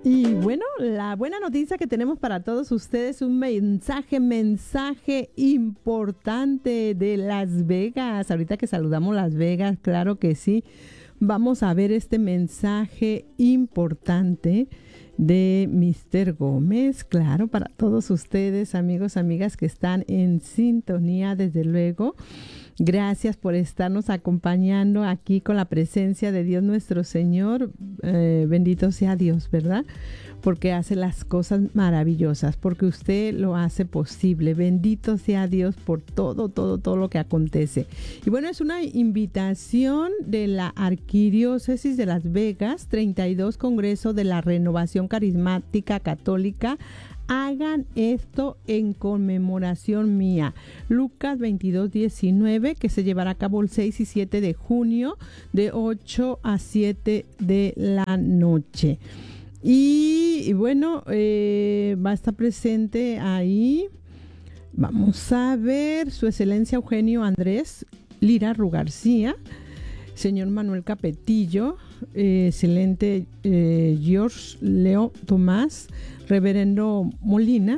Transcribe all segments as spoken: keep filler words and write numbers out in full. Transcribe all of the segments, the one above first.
Y bueno, la buena noticia que tenemos para todos ustedes, un mensaje, mensaje importante de Las Vegas. Ahorita que saludamos Las Vegas, claro que sí. Vamos a ver este mensaje importante de míster Gómez, claro, para todos ustedes, amigos, amigas que están en sintonía, desde luego. Gracias por estarnos acompañando aquí con la presencia de Dios nuestro Señor. Eh, bendito sea Dios, ¿verdad? Porque hace las cosas maravillosas, porque usted lo hace posible. Bendito sea Dios por todo, todo, todo lo que acontece. Y bueno, es una invitación de la Arquidiócesis de Las Vegas, treinta y dos Congreso de la Renovación Carismática Católica. Hagan esto en conmemoración mía. Lucas veintidós diecinueve, que se llevará a cabo el seis y siete de junio, de ocho a siete de la noche. Y, y bueno, eh, va a estar presente ahí. Vamos a ver, Su Excelencia Eugenio Andrés Lira Rugarcía, señor Manuel Capetillo, eh, excelente eh, George Leo Tomás, reverendo Molina,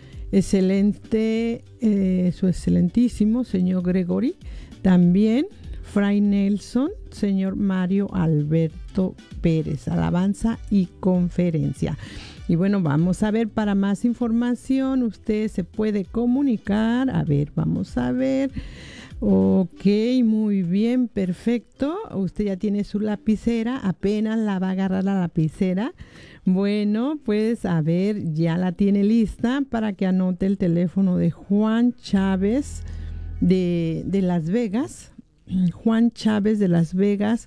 excelente, eh, su excelentísimo señor Gregory, también Fray Nelson, señor Mario Alberto Pérez, alabanza y conferencia. Y bueno, vamos a ver, para más información usted se puede comunicar. A ver, vamos a ver. Ok, muy bien, perfecto. Usted ya tiene su lapicera, apenas la va a agarrar la lapicera. Bueno, pues a ver, ya la tiene lista para que anote el teléfono de Juan Chávez de, de Las Vegas. Juan Chávez de Las Vegas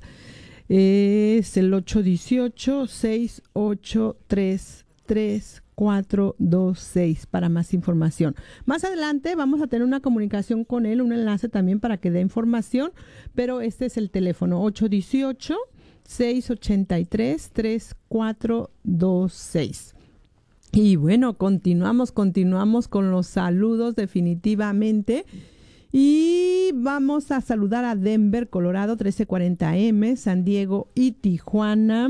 es el ocho uno ocho, seis ocho tres, tres cuatro dos seis para más información. Más adelante vamos a tener una comunicación con él, un enlace también para que dé información, pero este es el teléfono ocho uno ocho, seis ocho tres, tres cuatro dos seis. Y bueno, continuamos, continuamos con los saludos definitivamente. Y vamos a saludar a Denver, Colorado, trece cuarenta eme, San Diego y Tijuana.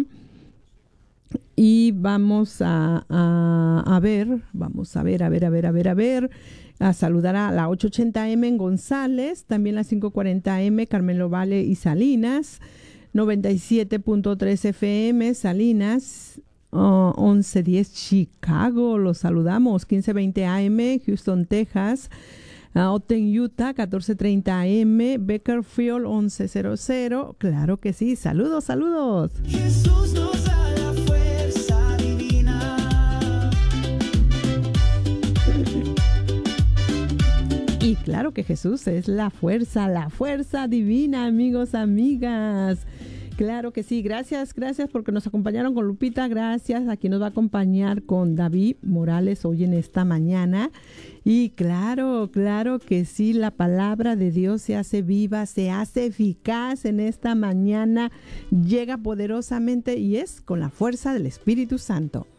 Y vamos a, a, a ver, vamos a ver, a ver, a ver, a ver, a ver, a saludar a la ocho ochenta eme en González, también la cinco cuarenta eme, Carmelo Valle y Salinas, noventa y siete punto tres efe eme, Salinas, uh, once diez Chicago, los saludamos, quince veinte a eme, Houston, Texas, Uh, Ogden, Utah, catorce treinta eme, Bakersfield, once cero cero. Claro que sí. Saludos, saludos. Jesús nos da la fuerza divina. Y claro que Jesús es la fuerza, la fuerza divina, amigos, amigas. Claro que sí, gracias, gracias porque nos acompañaron con Lupita, gracias a quien nos va a acompañar con David Morales hoy en esta mañana. Y claro, claro que sí, la palabra de Dios se hace viva, se hace eficaz en esta mañana, llega poderosamente y es con la fuerza del Espíritu Santo.